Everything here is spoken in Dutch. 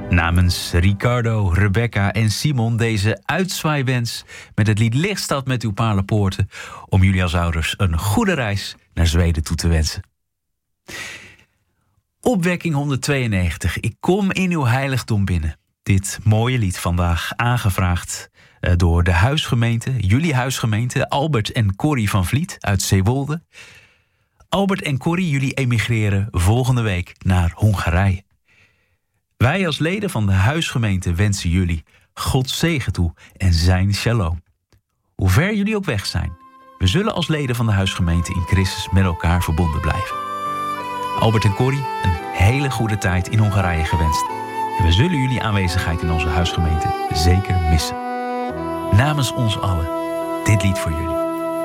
Namens Ricardo, Rebecca en Simon deze uitzwaaiwens met het lied Lichtstad met uw paarlenpoorten om jullie als ouders een goede reis naar Zweden toe te wensen. Opwekking 192. Ik kom in uw heiligdom binnen. Dit mooie lied vandaag aangevraagd door de huisgemeente, jullie huisgemeente, Albert en Corrie van Vliet uit Zeewolde. Albert en Corrie, jullie emigreren volgende week naar Hongarije. Wij als leden van de huisgemeente wensen jullie Gods zegen toe en zijn shalom. Hoe ver jullie ook weg zijn, we zullen als leden van de huisgemeente in Christus met elkaar verbonden blijven. Albert en Corrie, een hele goede tijd in Hongarije gewenst. En we zullen jullie aanwezigheid in onze huisgemeente zeker missen. Namens ons allen, dit lied voor jullie.